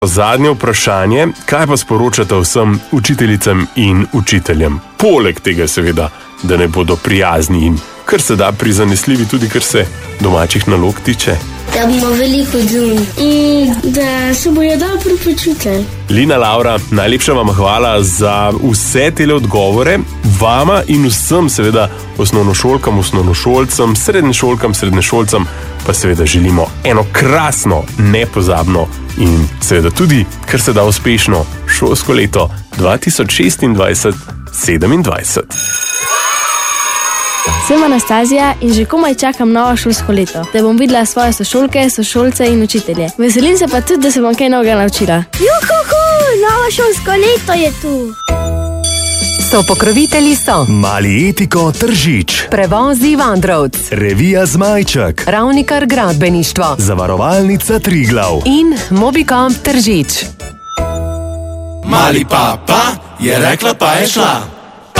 Zadnje vprašanje, kaj pa sporočate vsem učiteljicam in učiteljem? Poleg tega seveda, da ne bodo prijazni in kar se da prizanesljivi tudi, kar se domačih nalog tiče. Da bomo veliko zunaj in da se bojo dobro počutili. Lina, Laura, najlepša vam hvala za vse tele odgovore. Vama in vsem seveda osnovnošolkam, osnovnošolcem, srednješolcem pa seveda želimo eno krasno, nepozabno in seveda tudi, kar se da uspešno šolsko leto 2026-27. Sem Anastazija in že komaj čakam novo šolsko leto, da bom videla svoje sošolke, sošolce in učitelje. Veselim se pa tudi, da se bom kaj novega naučila. Juhuhu, novo šolsko leto je tu. Sopokrovitelji so Mali Etiko Tržič, Prevozi Vandrovc, Revija Zmajček, Ravnikar gradbeništvo, Zavarovalnica Triglav in Mobikom Tržič. Mali papa je rekla, pa je šla.